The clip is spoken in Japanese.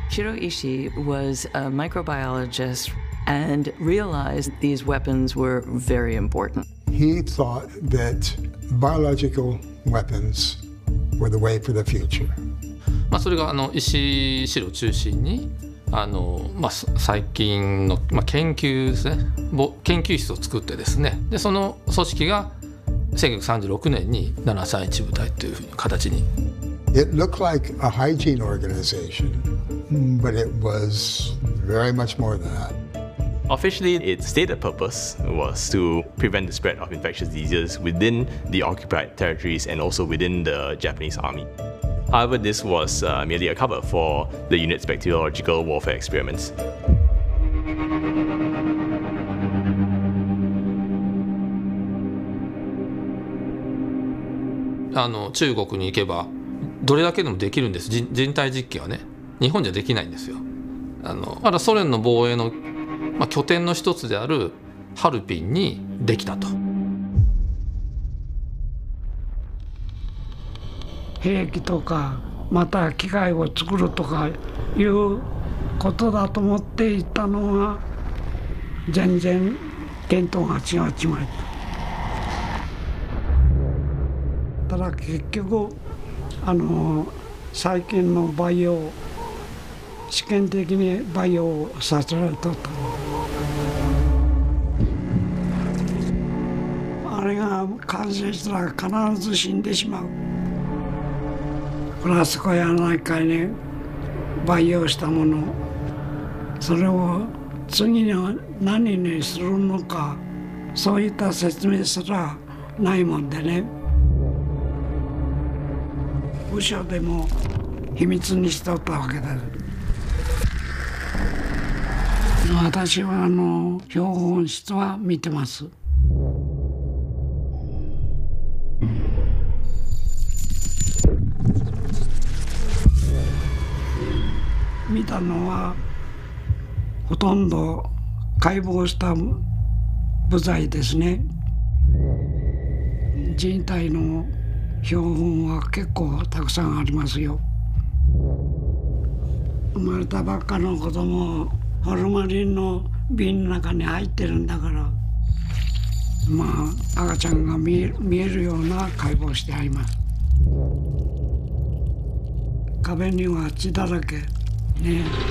Shiro Ishii was a microbiologist and realized these weapons were very important. He thought that biological weapons were the way for the future. それが石井を中心に最近の、研究ですね、研究室を作ってですね、でその組織が1936年に731部隊というふうに形に。 It looked like a hygiene organization, but it was very much more than that. Officially, its stated purpose was to prevent the spread of infectious diseases within the occupied territories and also within the Japanese army. However, this was merely a cover for the unit's bacteriological warfare experiments. 中国に行けばどれだけでもできるんです。人体実験はね、日本じゃできないんですよ。まだソ連の防衛の、拠点の一つであるハルピンにできたと。 兵器とかまた機械を作るとかいうことだと思っていたのが全然見当が違っちまった。ただ結局最近の培養試験的に培養させられとった。あれが感染したら必ず死んでしまう。フラスコや何かに培養したもの、それを次に何にするのか、そういった説明すらないもんでね。部署でも秘密にしとったわけだ。私は標本室は見てます。見たのはほとんど解剖した部材ですね。人体の標本は結構たくさんありますよ。生まれたばっかの子供ホルマリンの瓶の中に入ってるんだから、赤ちゃんが見えるような解剖してあります。壁には血だらけね。